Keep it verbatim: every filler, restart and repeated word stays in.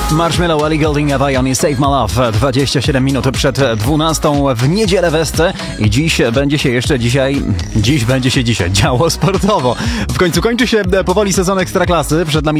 Marshmello, Ellie Goulding, Avion i Save My Love. dwadzieścia siedem minut przed dwunastą w niedzielę w Esce i dziś będzie się jeszcze dzisiaj, dziś będzie się dzisiaj działo sportowo. W końcu kończy się powoli sezon Ekstraklasy. Przed nami